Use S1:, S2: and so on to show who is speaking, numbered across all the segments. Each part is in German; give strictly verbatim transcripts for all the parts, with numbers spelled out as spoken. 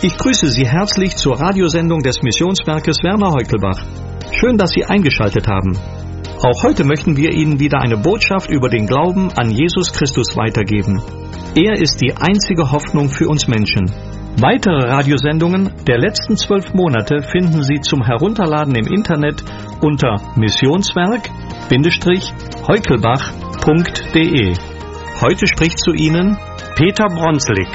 S1: Ich grüße Sie herzlich zur Radiosendung des Missionswerkes Werner Heukelbach. Schön, dass Sie eingeschaltet haben. Auch heute möchten wir Ihnen wieder eine Botschaft über den Glauben an Jesus Christus weitergeben. Er ist die einzige Hoffnung für uns Menschen. Weitere Radiosendungen der letzten zwölf Monate finden Sie zum Herunterladen im Internet unter missionswerk Bindestrich heukelbach punkt de. Heute spricht zu Ihnen Peter Bronselig.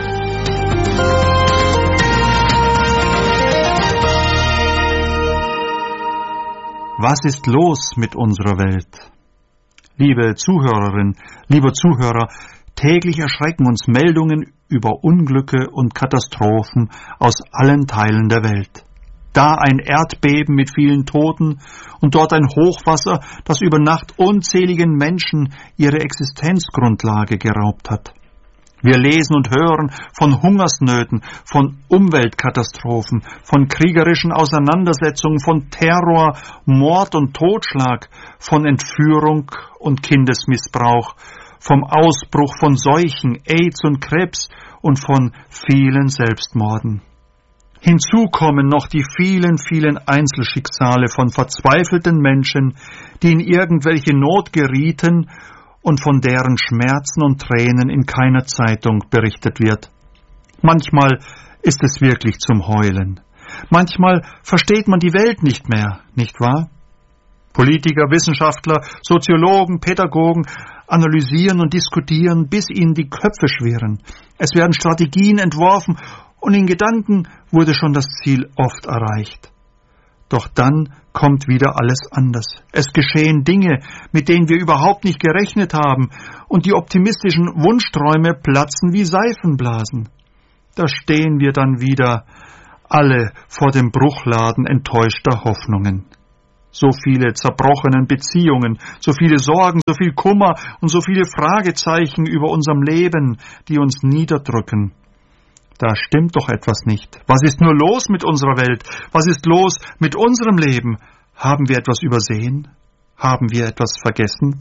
S2: Was ist los mit unserer Welt? Liebe Zuhörerin, lieber Zuhörer, täglich erschrecken uns Meldungen über Unglücke und Katastrophen aus allen Teilen der Welt. Da ein Erdbeben mit vielen Toten und dort ein Hochwasser, das über Nacht unzähligen Menschen ihre Existenzgrundlage geraubt hat. Wir lesen und hören von Hungersnöten, von Umweltkatastrophen, von kriegerischen Auseinandersetzungen, von Terror, Mord und Totschlag, von Entführung und Kindesmissbrauch, vom Ausbruch von Seuchen, AIDS und Krebs und von vielen Selbstmorden. Hinzu kommen noch die vielen, vielen Einzelschicksale von verzweifelten Menschen, die in irgendwelche Not gerieten und von deren Schmerzen und Tränen in keiner Zeitung berichtet wird. Manchmal ist es wirklich zum Heulen. Manchmal versteht man die Welt nicht mehr, nicht wahr? Politiker, Wissenschaftler, Soziologen, Pädagogen analysieren und diskutieren, bis ihnen die Köpfe schwirren. Es werden Strategien entworfen und in Gedanken wurde schon das Ziel oft erreicht. Doch dann kommt wieder alles anders. Es geschehen Dinge, mit denen wir überhaupt nicht gerechnet haben, und die optimistischen Wunschträume platzen wie Seifenblasen. Da stehen wir dann wieder alle vor dem Bruchladen enttäuschter Hoffnungen. So viele zerbrochenen Beziehungen, so viele Sorgen, so viel Kummer und so viele Fragezeichen über unserem Leben, die uns niederdrücken. Da stimmt doch etwas nicht. Was ist nur los mit unserer Welt? Was ist los mit unserem Leben? Haben wir etwas übersehen? Haben wir etwas vergessen?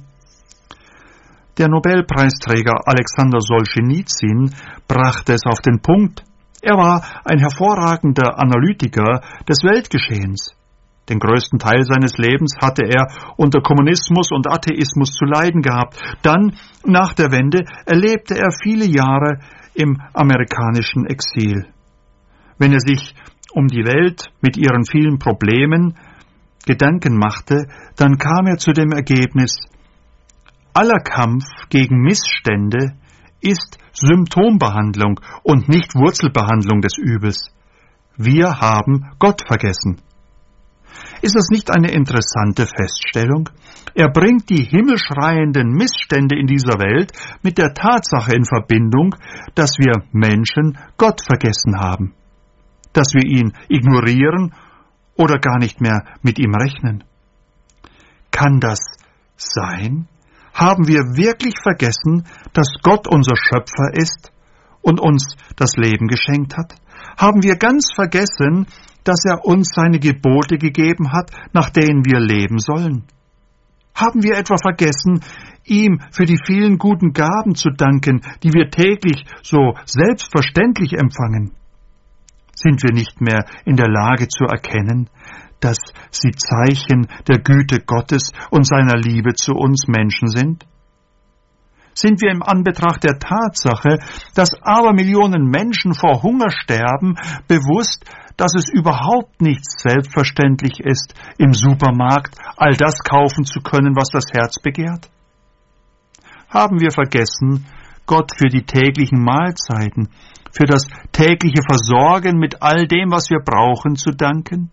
S2: Der Nobelpreisträger Alexander Solschenizyn brachte es auf den Punkt. Er war ein hervorragender Analytiker des Weltgeschehens. Den größten Teil seines Lebens hatte er unter Kommunismus und Atheismus zu leiden gehabt. Dann, nach der Wende, erlebte er viele Jahre im amerikanischen Exil. Wenn er sich um die Welt mit ihren vielen Problemen Gedanken machte, dann kam er zu dem Ergebnis: Aller Kampf gegen Missstände ist Symptombehandlung und nicht Wurzelbehandlung des Übels. Wir haben Gott vergessen. Ist das nicht eine interessante Feststellung? Er bringt die himmelschreienden Missstände in dieser Welt mit der Tatsache in Verbindung, dass wir Menschen Gott vergessen haben, dass wir ihn ignorieren oder gar nicht mehr mit ihm rechnen. Kann das sein? Haben wir wirklich vergessen, dass Gott unser Schöpfer ist und uns das Leben geschenkt hat? Haben wir ganz vergessen, dass er uns seine Gebote gegeben hat, nach denen wir leben sollen? Haben wir etwa vergessen, ihm für die vielen guten Gaben zu danken, die wir täglich so selbstverständlich empfangen? Sind wir nicht mehr in der Lage zu erkennen, dass sie Zeichen der Güte Gottes und seiner Liebe zu uns Menschen sind? Sind wir im Anbetracht der Tatsache, dass Abermillionen Menschen vor Hunger sterben, bewusst, dass es überhaupt nicht selbstverständlich ist, im Supermarkt all das kaufen zu können, was das Herz begehrt? Haben wir vergessen, Gott für die täglichen Mahlzeiten, für das tägliche Versorgen mit all dem, was wir brauchen, zu danken?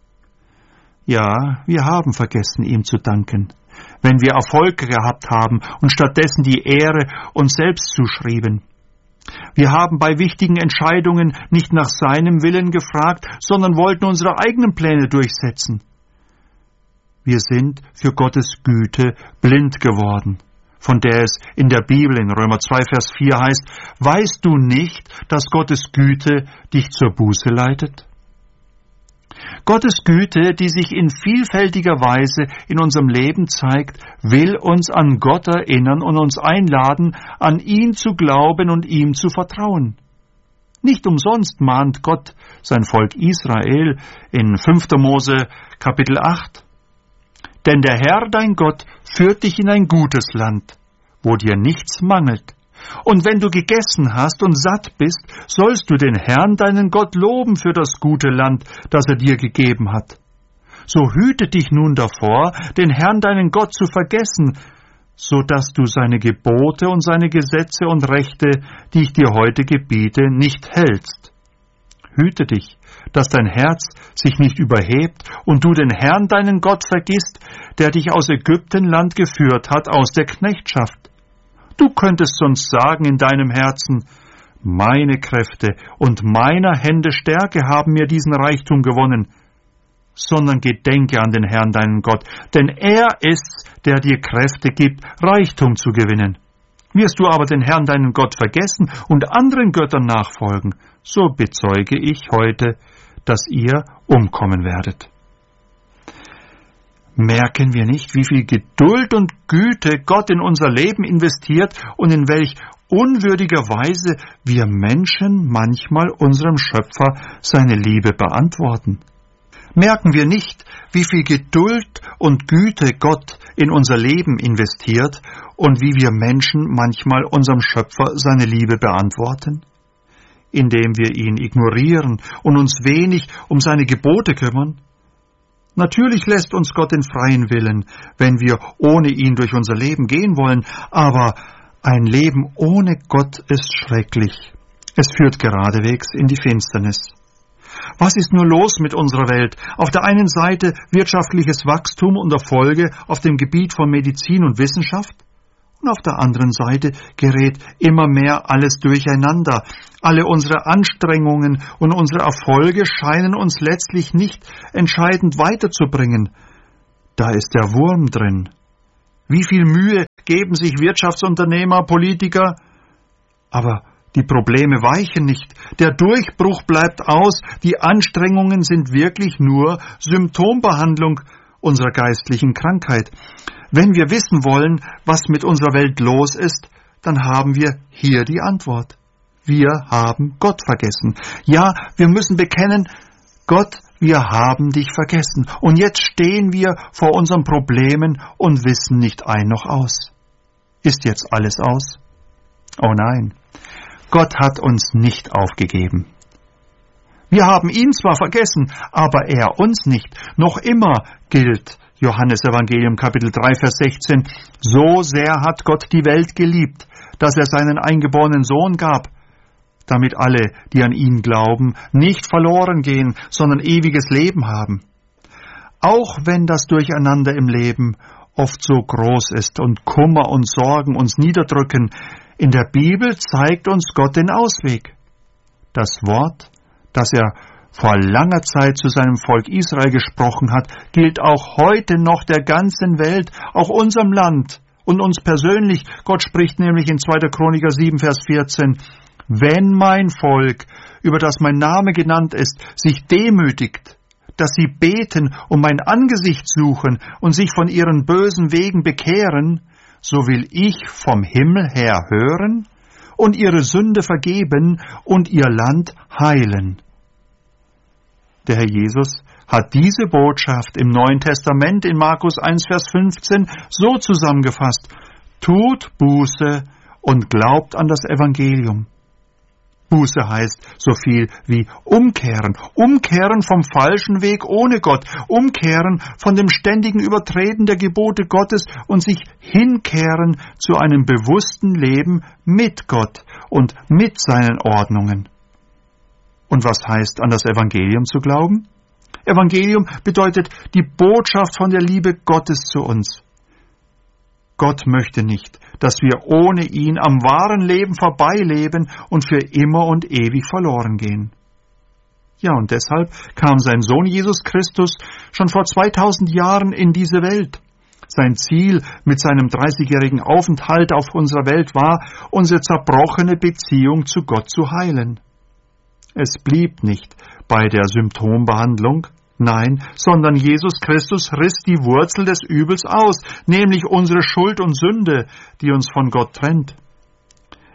S2: Ja, wir haben vergessen, ihm zu danken, wenn wir Erfolg gehabt haben und stattdessen die Ehre uns selbst zuschrieben. Wir haben bei wichtigen Entscheidungen nicht nach seinem Willen gefragt, sondern wollten unsere eigenen Pläne durchsetzen. Wir sind für Gottes Güte blind geworden, von der es in der Bibel in Römer zwei, Vers vier heißt: Weißt du nicht, dass Gottes Güte dich zur Buße leitet? Gottes Güte, die sich in vielfältiger Weise in unserem Leben zeigt, will uns an Gott erinnern und uns einladen, an ihn zu glauben und ihm zu vertrauen. Nicht umsonst mahnt Gott sein Volk Israel in fünfter Mose Kapitel acht. Denn der Herr, dein Gott, führt dich in ein gutes Land, wo dir nichts mangelt. Und wenn du gegessen hast und satt bist, sollst du den Herrn, deinen Gott, loben für das gute Land, das er dir gegeben hat. So hüte dich nun davor, den Herrn, deinen Gott, zu vergessen, so dass du seine Gebote und seine Gesetze und Rechte, die ich dir heute gebiete, nicht hältst. Hüte dich, dass dein Herz sich nicht überhebt und du den Herrn, deinen Gott, vergisst, der dich aus Ägyptenland geführt hat, aus der Knechtschaft. Du könntest sonst sagen in deinem Herzen, meine Kräfte und meiner Hände Stärke haben mir diesen Reichtum gewonnen, sondern gedenke an den Herrn, deinen Gott, denn er ist's, der dir Kräfte gibt, Reichtum zu gewinnen. Wirst du aber den Herrn, deinen Gott, vergessen und anderen Göttern nachfolgen, so bezeuge ich heute, dass ihr umkommen werdet. Merken wir nicht, wie viel Geduld und Güte Gott in unser Leben investiert und in welch unwürdiger Weise wir Menschen manchmal unserem Schöpfer seine Liebe beantworten? Merken wir nicht, wie viel Geduld und Güte Gott in unser Leben investiert und wie wir Menschen manchmal unserem Schöpfer seine Liebe beantworten? Indem wir ihn ignorieren und uns wenig um seine Gebote kümmern? Natürlich lässt uns Gott den freien Willen, wenn wir ohne ihn durch unser Leben gehen wollen, aber ein Leben ohne Gott ist schrecklich. Es führt geradewegs in die Finsternis. Was ist nur los mit unserer Welt? Auf der einen Seite wirtschaftliches Wachstum und Erfolge auf dem Gebiet von Medizin und Wissenschaft, und auf der anderen Seite gerät immer mehr alles durcheinander. Alle unsere Anstrengungen und unsere Erfolge scheinen uns letztlich nicht entscheidend weiterzubringen. Da ist der Wurm drin. Wie viel Mühe geben sich Wirtschaftsunternehmer, Politiker? Aber die Probleme weichen nicht. Der Durchbruch bleibt aus. Die Anstrengungen sind wirklich nur Symptombehandlung unserer geistlichen Krankheit. Wenn wir wissen wollen, was mit unserer Welt los ist, dann haben wir hier die Antwort. Wir haben Gott vergessen. Ja, wir müssen bekennen, Gott, wir haben dich vergessen. Und jetzt stehen wir vor unseren Problemen und wissen nicht ein noch aus. Ist jetzt alles aus? Oh nein, Gott hat uns nicht aufgegeben. Wir haben ihn zwar vergessen, aber er uns nicht. Noch immer gilt Johannes Evangelium Kapitel drei, Vers sechzehn, so sehr hat Gott die Welt geliebt, dass er seinen eingeborenen Sohn gab, damit alle, die an ihn glauben, nicht verloren gehen, sondern ewiges Leben haben. Auch wenn das Durcheinander im Leben oft so groß ist und Kummer und Sorgen uns niederdrücken, in der Bibel zeigt uns Gott den Ausweg. Das Wort, das er vor langer Zeit zu seinem Volk Israel gesprochen hat, gilt auch heute noch der ganzen Welt, auch unserem Land und uns persönlich. Gott spricht nämlich in zweiter Chroniker sieben, Vers vierzehn, wenn mein Volk, über das mein Name genannt ist, sich demütigt, dass sie beten und mein Angesicht suchen und sich von ihren bösen Wegen bekehren, so will ich vom Himmel her hören und ihre Sünde vergeben und ihr Land heilen. Der Herr Jesus hat diese Botschaft im Neuen Testament in Markus eins, Vers fünfzehn so zusammengefasst: Tut Buße und glaubt an das Evangelium. Buße heißt so viel wie umkehren. Umkehren vom falschen Weg ohne Gott. Umkehren von dem ständigen Übertreten der Gebote Gottes und sich hinkehren zu einem bewussten Leben mit Gott und mit seinen Ordnungen. Und was heißt, an das Evangelium zu glauben? Evangelium bedeutet die Botschaft von der Liebe Gottes zu uns. Gott möchte nicht, dass wir ohne ihn am wahren Leben vorbeileben und für immer und ewig verloren gehen. Ja, und deshalb kam sein Sohn Jesus Christus schon vor zweitausend Jahren in diese Welt. Sein Ziel mit seinem dreißigjährigen Aufenthalt auf unserer Welt war, unsere zerbrochene Beziehung zu Gott zu heilen. Es blieb nicht bei der Symptombehandlung, nein, sondern Jesus Christus riss die Wurzel des Übels aus, nämlich unsere Schuld und Sünde, die uns von Gott trennt.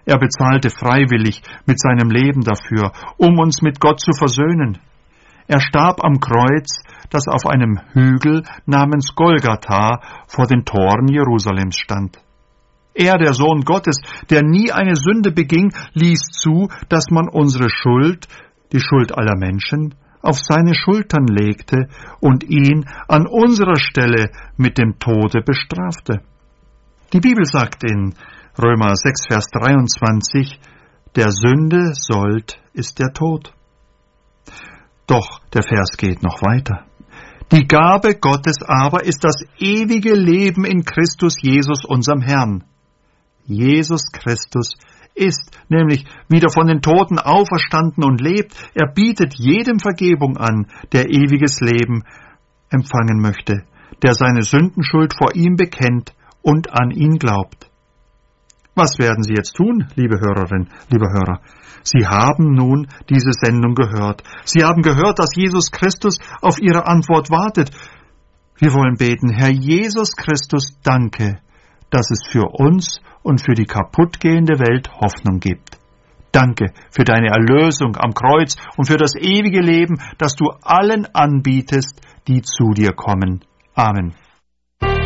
S2: Er bezahlte freiwillig mit seinem Leben dafür, um uns mit Gott zu versöhnen. Er starb am Kreuz, das auf einem Hügel namens Golgatha vor den Toren Jerusalems stand. Er, der Sohn Gottes, der nie eine Sünde beging, ließ zu, dass man unsere Schuld, die Schuld aller Menschen, auf seine Schultern legte und ihn an unserer Stelle mit dem Tode bestrafte. Die Bibel sagt in Römer sechs, Vers dreiundzwanzig, der Sünde Sold ist der Tod. Doch der Vers geht noch weiter. Die Gabe Gottes aber ist das ewige Leben in Christus Jesus, unserem Herrn. Jesus Christus ist nämlich wieder von den Toten auferstanden und lebt. Er bietet jedem Vergebung an, der ewiges Leben empfangen möchte, der seine Sündenschuld vor ihm bekennt und an ihn glaubt. Was werden Sie jetzt tun, liebe Hörerin, liebe Hörer? Sie haben nun diese Sendung gehört. Sie haben gehört, dass Jesus Christus auf Ihre Antwort wartet. Wir wollen beten, Herr Jesus Christus, danke, dass es für uns und für die kaputtgehende Welt Hoffnung gibt. Danke für deine Erlösung am Kreuz und für das ewige Leben, das du allen anbietest, die zu dir kommen. Amen.